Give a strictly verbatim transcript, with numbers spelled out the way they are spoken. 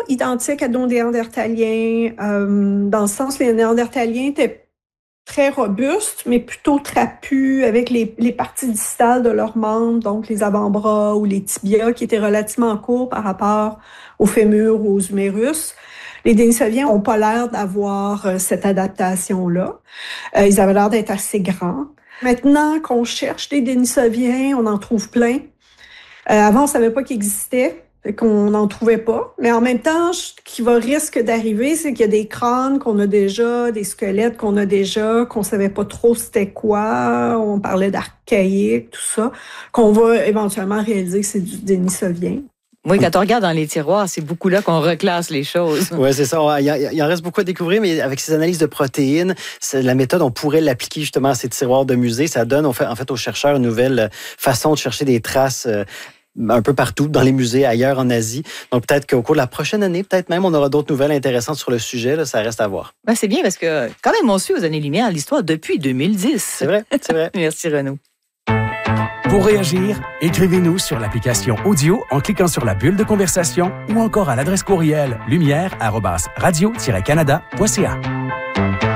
identiques à nos Néandertaliens, euh, dans le sens que les Néandertaliens étaient très robustes, mais plutôt trapus, avec les, les parties distales de leurs membres, donc les avant-bras ou les tibias, qui étaient relativement courts par rapport aux fémurs ou aux humérus. Les Denisoviens n'ont pas l'air d'avoir euh, cette adaptation-là. Euh, ils avaient l'air d'être assez grands. Maintenant qu'on cherche des Denisoviens, on en trouve plein. Euh, avant, on ne savait pas qu'ils existaient, qu'on n'en trouvait pas. Mais en même temps, ce qui va risque d'arriver, c'est qu'il y a des crânes qu'on a déjà, des squelettes qu'on a déjà, qu'on ne savait pas trop c'était quoi. On parlait d'archaïque, tout ça, qu'on va éventuellement réaliser que c'est du Denisovien. Oui, quand on regarde dans les tiroirs, c'est beaucoup là qu'on reclasse les choses. Oui, c'est ça. Il, y a, il en reste beaucoup à découvrir, mais avec ces analyses de protéines, la méthode, on pourrait l'appliquer justement à ces tiroirs de musée. Ça donne en fait, en fait aux chercheurs une nouvelle façon de chercher des traces euh, un peu partout, dans les musées, ailleurs en Asie. Donc peut-être qu'au cours de la prochaine année, peut-être même, on aura d'autres nouvelles intéressantes sur le sujet. Là, ça reste à voir. Ben, c'est bien parce que quand même, on suit aux années-lumière l'histoire depuis deux mille dix. C'est vrai, c'est vrai. Merci Renaud. Pour réagir, écrivez-nous sur l'application audio en cliquant sur la bulle de conversation ou encore à l'adresse courriel lumière arobase radio tiret canada point c a.